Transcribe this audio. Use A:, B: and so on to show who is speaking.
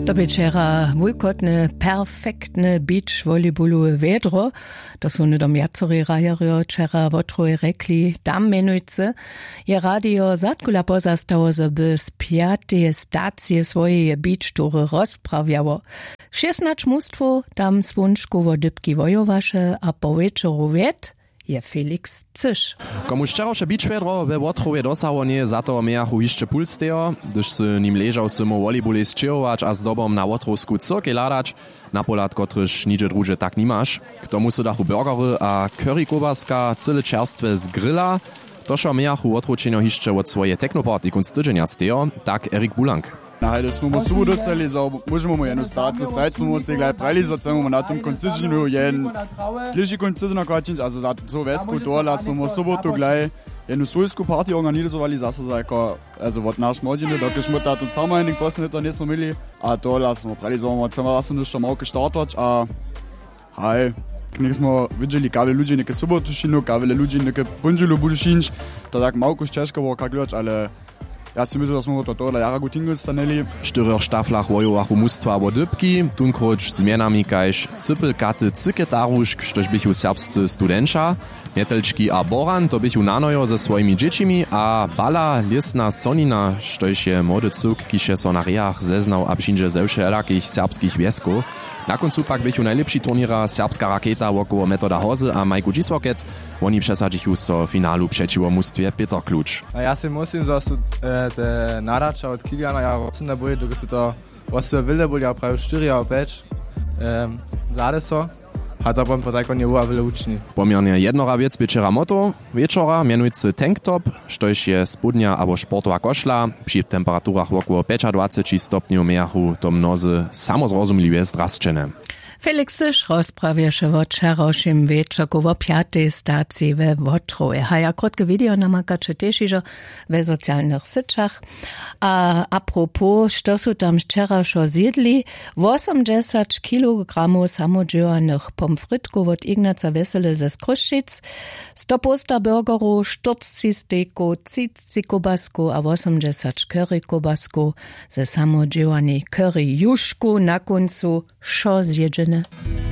A: To by včera wulkotne, perfektne beach-volleyballowe Wedro. To su nedom jacori rajerio včera votroje rekli, tam menujce. Je radio zatkula pozastało, żeby z piatej stacji swoje beach-tury rozprawiało. 16 mustwo tam swunczkowo dybki wojowasze, a po wieczoru wiet je Felix Cysz.
B: Komu szczerosze beachvedro we Łotrowie dosało nie za to miachu jeszcze pulstejo, gdyż z nim leżał symu volleyball sčerować, a z dobom na łotrowsku cyrkę ladać, na polat, kotryż nigdzie drugie tak nie masz. K tomu su dachu burgery a curry kobaska, cyle czerstwe z grilla. Toszo miachu łotrowčenio jeszcze od swoje technoparty kunst tydzienia stejo, tak Erik Bulank.
C: Najde smo mu suvo dostali, možemo mu jednu stacijo, saj smo se gledali prali, zato smo na tom koncizinu jeden bližji koncizinu kačinč, a za to vesku dola smo sobotu gledali jednu svojsku party organizovali, zase za jako, also od naš modžine, dokaj smo ta tu samo jednih poslednjih nismo imeli, a dola smo prali, zomo samo smo še malo štartoč, a haj, nek smo videli, kavle ljudi neke sobotu šinu, kavle ljudi neke punželu budu šinč, to tak malo češko bo kak gledać, ale ja si myslím, že sme to tohle jara gutingu staneli.
B: V štyroch štaflach vojovachu mustva vo dybki, tunkroč zmienami kajž cypelkaty cyketarušk, štož bychu serbscy studenča, metelčki a boran, to bychu nanojo ze svojimi dziecimi, a bala liesna sonina, štož je młody cyk, kiše so na riach zeznał a přinže ze všelakých serbských vieskov. Na koncu pak bychu najlepší turníra serbska raketa wokoło Metoda Hozy a Majku Dziswokec. Oni przesadzichu so finalu przeciwo mustwie Peter Klucz.
D: A ja si musím, že sú te nadača od Kiliana, ja rozumne boje, dokud sú to osve vile boli, ja pravi 4 a 5 zade so. A to bom potajko nie była wiele uczni.
B: Pomiernie jednora wiec wieczera moto, wieczora mianujcy tanktop, štož je spodnia albo sportowa koszla, przy temperaturach około 25 stopniów miachu to mnozy samozrozumliwie zdrasčene.
A: Felix Cysz rozprawieše o včerošim večerku o 5. stacii we Łotrowie. Haja krótkie video namakače težižo we socialnych syczach. A apropos, što su tam včerašo zjedli, 80 kilogramów samodzielnych pomfrytków od Ignaca Wesele ze Skruščic, 100 posta burgerów, 40 stejków, 30 kobasku a 80 curry kobasku ze samodzielnej curry juszku na końcu šo zjedzene.